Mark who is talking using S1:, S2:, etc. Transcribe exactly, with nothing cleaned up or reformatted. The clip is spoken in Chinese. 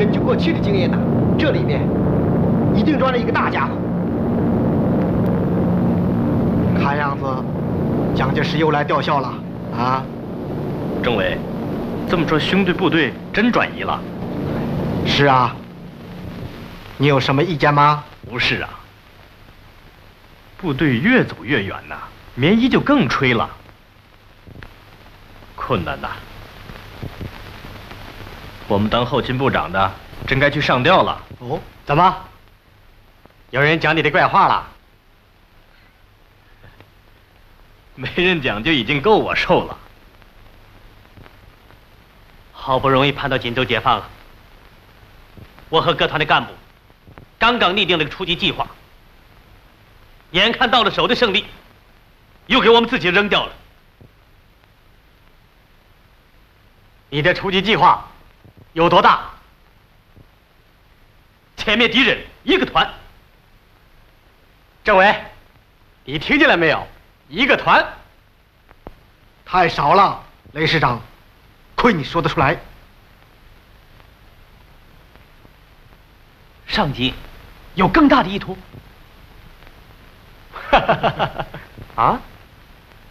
S1: 根据过去的经验呢，这里面一定装着一个大家伙。看样子，蒋介石又来吊孝了啊！
S2: 政委，这么说兄弟部队真转移了？
S1: 是啊。你有什么意见吗？
S2: 不是啊。部队越走越远呐，棉衣就更吹了。困难呐！我们当后勤部长的，真该去上吊了。
S1: 哦，怎么？有人讲你的怪话了？
S2: 没人讲就已经够我受了。
S3: 好不容易盼到锦州解放了，我和各团的干部刚刚拟定了个出击计划，眼看到了手的胜利，又给我们自己扔掉了。
S1: 你的出击计划有多大？
S3: 歼灭敌人一个团。
S1: 政委，你听见了没有？一个团，太少了，雷师长，亏你说得出来。
S3: 上级有更大的意图。
S1: 啊？